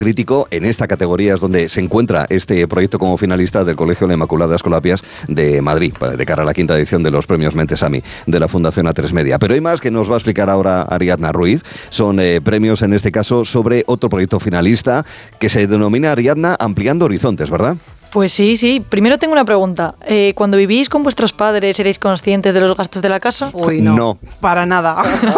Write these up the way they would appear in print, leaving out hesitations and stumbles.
crítico. En esta categoría es donde se encuentra este proyecto como finalista del Colegio La Inmaculada Escolapias de Madrid, de cara a la quinta edición de los premios Mentesami de la Fundación A3 Media. Pero hay más que nos va a explicar ahora Ariadna Ruiz. Son premios, en este caso, sobre otro proyecto finalista que se denomina, Ariadna, Ampliando Horizontes, ¿verdad? Pues sí. Primero tengo una pregunta. Cuando vivís con vuestros padres, ¿erais conscientes de los gastos de la casa? Uy, no. Para nada.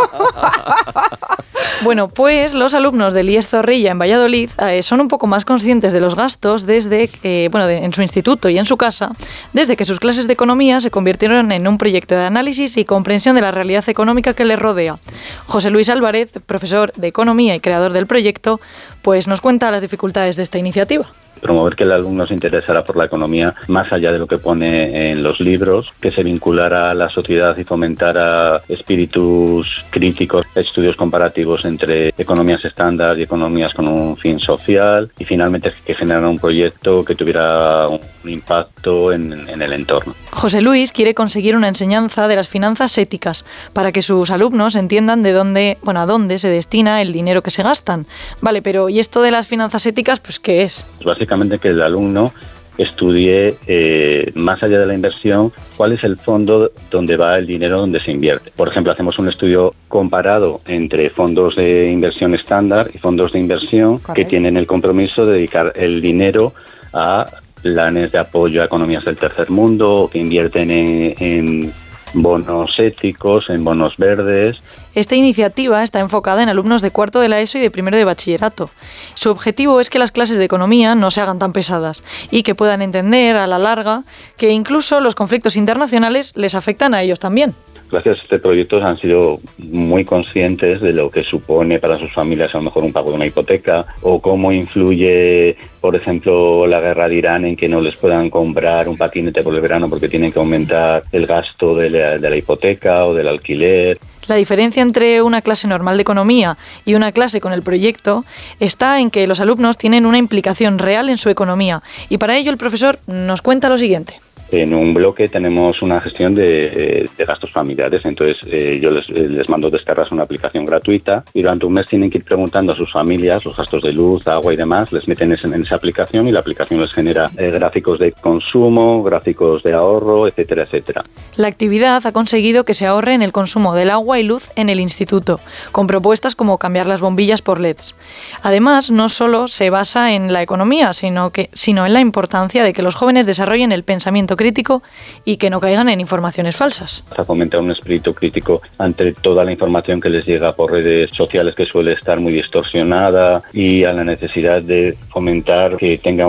Bueno, pues los alumnos del IES Zorrilla en Valladolid son un poco más conscientes de los gastos desde en su instituto y en su casa, desde que sus clases de economía se convirtieron en un proyecto de análisis y comprensión de la realidad económica que les rodea. José Luis Álvarez, profesor de economía y creador del proyecto, pues nos cuenta las dificultades de esta iniciativa. Promover que el alumno se interesara por la economía más allá de lo que pone en los libros, que se vinculara a la sociedad y fomentara espíritus críticos, estudios comparativos entre economías estándar y economías con un fin social, y finalmente que generara un proyecto que tuviera un impacto en el entorno. José Luis quiere conseguir una enseñanza de las finanzas éticas para que sus alumnos entiendan a dónde se destina el dinero que se gastan. Vale, pero ¿y esto de las finanzas éticas, pues qué es? Básicamente que el alumno estudie, más allá de la inversión, cuál es el fondo donde va el dinero donde se invierte. Por ejemplo, hacemos un estudio comparado entre fondos de inversión estándar y fondos de inversión que tienen el compromiso de dedicar el dinero a planes de apoyo a economías del tercer mundo, o que invierten en bonos éticos, en bonos verdes. Esta iniciativa está enfocada en alumnos de cuarto de la ESO y de primero de bachillerato. Su objetivo es que las clases de economía no se hagan tan pesadas y que puedan entender a la larga que incluso los conflictos internacionales les afectan a ellos también. Gracias a este proyecto han sido muy conscientes de lo que supone para sus familias a lo mejor un pago de una hipoteca, o cómo influye, por ejemplo, la guerra de Irán en que no les puedan comprar un patinete por el verano porque tienen que aumentar el gasto de la hipoteca o del alquiler. La diferencia entre una clase normal de economía y una clase con el proyecto está en que los alumnos tienen una implicación real en su economía, y para ello el profesor nos cuenta lo siguiente. En un bloque tenemos una gestión de gastos familiares, entonces yo les mando descargarse una aplicación gratuita y durante un mes tienen que ir preguntando a sus familias los gastos de luz, agua y demás, les meten en esa aplicación y la aplicación les genera gráficos de consumo, gráficos de ahorro, etcétera, etcétera. La actividad ha conseguido que se ahorre en el consumo del agua y luz en el instituto, con propuestas como cambiar las bombillas por LEDs. Además, no solo se basa en la economía, sino en la importancia de que los jóvenes desarrollen el pensamiento crítico y que no caigan en informaciones falsas. A fomentar un espíritu crítico ante toda la información que les llega por redes sociales, que suele estar muy distorsionada, y a la necesidad de fomentar que tenga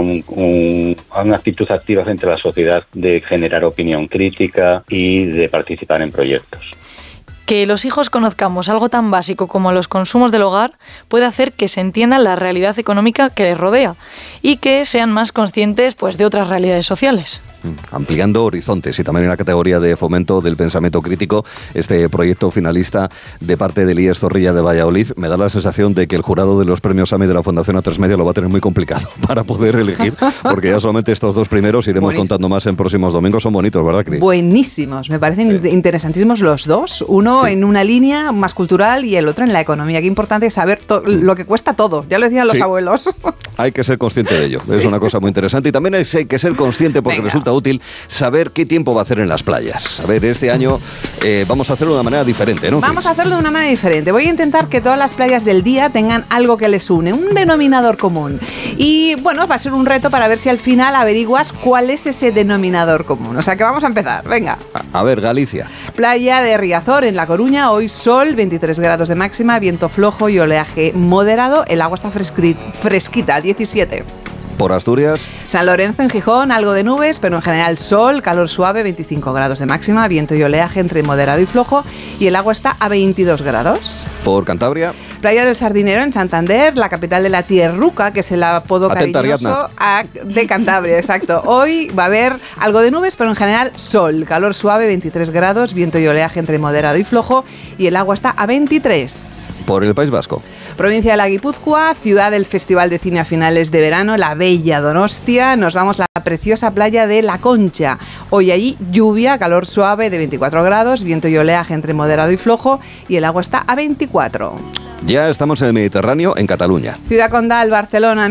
una actitud activa frente a la sociedad, de generar opinión crítica y de participar en proyectos. Que los hijos conozcamos algo tan básico como los consumos del hogar puede hacer que se entienda la realidad económica que les rodea y que sean más conscientes de otras realidades sociales. Ampliando horizontes, y también en la categoría de fomento del pensamiento crítico, este proyecto finalista de parte del IES Zorrilla de Valladolid. Me da la sensación de que el jurado de los premios AMI de la Fundación A3 Media lo va a tener muy complicado para poder elegir, porque ya solamente estos dos primeros, iremos contando más en próximos domingos. Son bonitos, ¿verdad, Cris? Buenísimos, me parecen interesantísimos los dos. Uno en una línea más cultural y el otro en la economía. Qué importante es saber lo que cuesta todo, ya lo decían los abuelos. Hay que ser consciente de ello, es una cosa muy interesante, y también hay que ser consciente, porque resulta útil saber qué tiempo va a hacer en las playas. A ver, este año vamos a hacerlo de una manera diferente, ¿no? Vamos a hacerlo de una manera diferente. Voy a intentar que todas las playas del día tengan algo que les une, un denominador común. Y bueno, va a ser un reto para ver si al final averiguas cuál es ese denominador común. O sea que vamos a empezar, venga. A ver, Galicia. Playa de Riazor, en La Coruña, hoy sol, 23 grados de máxima, viento flojo y oleaje moderado. El agua está fresquita, 17. Por Asturias. San Lorenzo, en Gijón, algo de nubes, pero en general sol, calor suave, 25 grados de máxima, viento y oleaje entre moderado y flojo, y el agua está a 22 grados. Por Cantabria. Playa del Sardinero, en Santander, la capital de la tierruca, que es el apodo cariñoso de Cantabria, exacto. Hoy va a haber algo de nubes, pero en general sol, calor suave, 23 grados, viento y oleaje entre moderado y flojo, y el agua está a 23. Por el País Vasco. Provincia de la Guipúzcoa, ciudad del Festival de Cine a finales de verano, la bella Donostia. Nos vamos a la preciosa playa de La Concha. Hoy allí lluvia, calor suave de 24 grados, viento y oleaje entre moderado y flojo, y el agua está a 24. Ya estamos en el Mediterráneo, en Cataluña. Ciudad Condal, Barcelona.